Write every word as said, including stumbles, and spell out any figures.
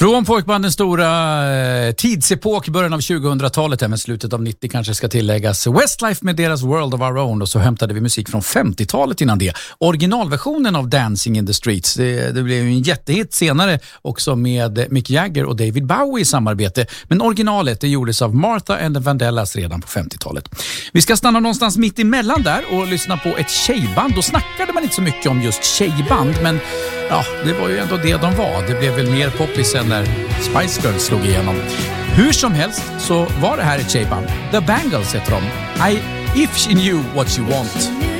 Från pojkbandens stora eh, tidsepok, början av tjugohundratalet, även slutet av nittio kanske ska tilläggas. Westlife med deras World of Our Own, och så hämtade vi musik från femtiotalet innan det. Originalversionen av Dancing in the Streets, det, det blev en jättehit senare också med Mick Jagger och David Bowie i samarbete. Men originalet det gjordes av Martha and the Vandellas redan på femtiotalet. Vi ska stanna någonstans mitt emellan där och lyssna på ett tjejband. Då snackade man inte så mycket om just tjejband, men ja, det var ju ändå det de var. Det blev väl mer poppis än när Spice Girls slog igenom. Hur som helst så var det här ett tjejband. The Bangles heter de. I, If She Knew What You Want.